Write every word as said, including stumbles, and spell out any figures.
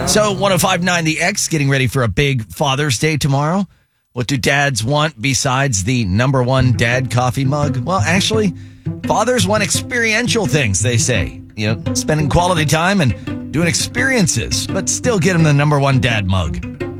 So one oh five point nine The X getting ready for a big Father's Day tomorrow. What do dads want besides the number one dad coffee mug? Well, actually, fathers want experiential things, they say. You know, spending quality time and doing experiences, but still get them the number one dad mug.